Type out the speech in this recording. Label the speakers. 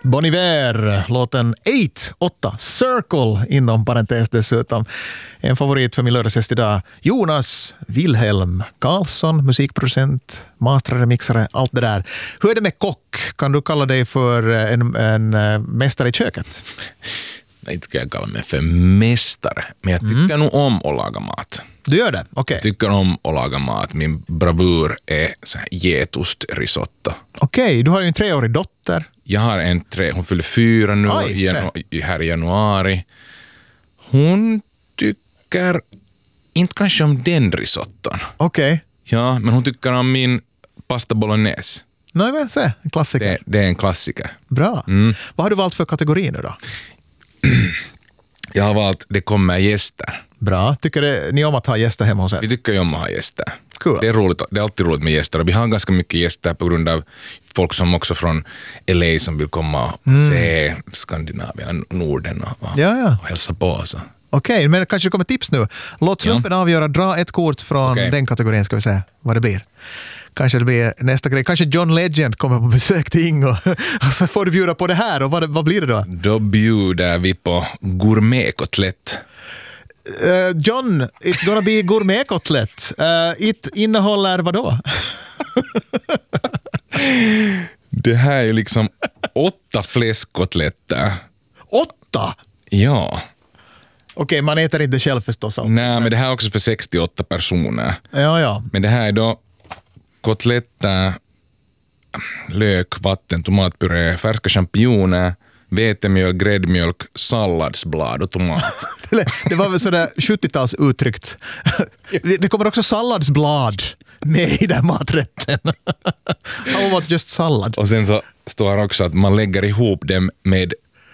Speaker 1: Bon Iver, låten 8 Circle inom parentes dessutom. En favorit för min lördagsgäst idag, Jonas Wilhelm Karlsson, musikproducent, mastrare, mixare, allt det där. Hur är det med kock? Kan du kalla dig för en mästare i köket?
Speaker 2: Nej, inte ska jag kalla mig för mästare, men jag tycker nog om att laga mat.
Speaker 1: Du gör det? Okej.
Speaker 2: Jag tycker om att laga mat. Min bravur är så här getostrisotto.
Speaker 1: Okej, du har ju en 3-årig dotter.
Speaker 2: Jag har hon fyller 4 nu här i januari. Hon tycker inte kanske om den risotton.
Speaker 1: Okej.
Speaker 2: Ja, men hon tycker om min pasta bolognese.
Speaker 1: Nej, men se, en klassiker.
Speaker 2: Det är en klassiker.
Speaker 1: Bra. Vad har du valt för kategori nu då?
Speaker 2: Jag har valt det kommer gäster.
Speaker 1: Bra. Tycker ni om att ha gäster hemma hos er?
Speaker 2: Vi tycker ju om att ha gäster.
Speaker 1: Cool.
Speaker 2: Det är roligt. Det är alltid roligt med gäster. Och vi har ganska mycket gäster på grund av folk som också från LA som vill komma och se Skandinavien, Norden och hälsa på.
Speaker 1: Okej, men kanske det kommer tips nu. Låt slumpen avgöra. Dra ett kort från den kategorin, ska vi se vad det blir. Kanske det blir nästa grej. Kanske John Legend kommer på besök till Ingo. Och så får du bjuda på det här. Och vad blir det då?
Speaker 2: Då bjuder vi på gourmetkotlett.
Speaker 1: John, it's gonna be gourmetkotlett. It innehåller vad då?
Speaker 2: Det här är ju liksom 8 fläskkotletter.
Speaker 1: 8?
Speaker 2: Ja.
Speaker 1: Okej, man äter inte själv förstås.
Speaker 2: Nej, men det här är också för 68 personer.
Speaker 1: Ja.
Speaker 2: Men det här är då kotletter, lök, vatten, tomatpuré, färska champinjoner, vetemjöl, gräddmjölk, salladsblad och tomat.
Speaker 1: Det var väl sådär 70-tals uttryckt. Det kommer också salladsblad med i den maträtten. How about just sallad?
Speaker 2: Och sen så står här också att man lägger ihop dem med